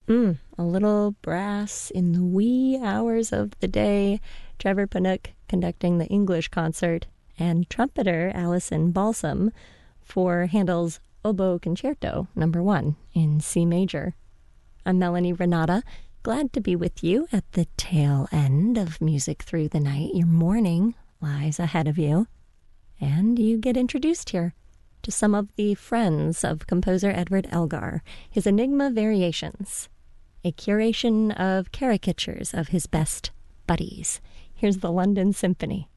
A little brass in the wee hours of the day. Trevor Panook conducting the English concert, and trumpeter Alison Balsam for Handel's Oboe Concerto No. 1 in C major. I'm Melanie Renata, glad to be with you at the tail end of Music Through the Night. Your morning lies ahead of you, and you get introduced here to some of the friends of composer Edward Elgar, his Enigma Variations, a curation of caricatures of his best buddies. Here's the London Symphony.